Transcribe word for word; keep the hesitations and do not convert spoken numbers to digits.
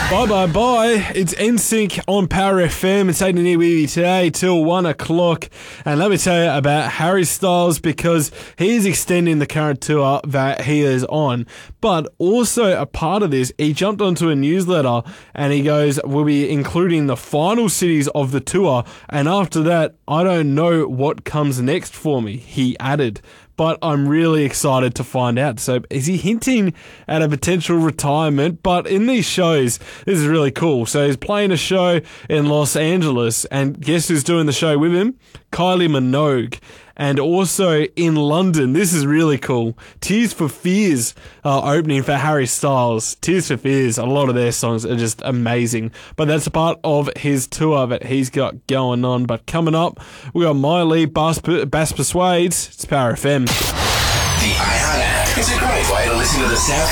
Bye bye bye. It's N Sync on Power F M. It's Aiden here with you today till one o'clock. And let me tell you about Harry Styles, because he is extending the current tour that he is on. But also a part of this, he jumped onto a newsletter and he goes, we'll be including the final cities of the tour. And after that, I don't know what comes next for me, he added. But I'm really excited to find out. So is he hinting at a potential retirement? But in these shows, this is really cool. So he's playing a show in Los Angeles, and guess who's doing the show with him? Kylie Minogue. And also in London, this is really cool. Tears for Fears are opening for Harry Styles. Tears for Fears, a lot of their songs are just amazing. But that's a part of his tour that he's got going on. But coming up, we got Miley, Bass, Bass Persuades. It's Power F M. The iHeart app is a great way to listen to the South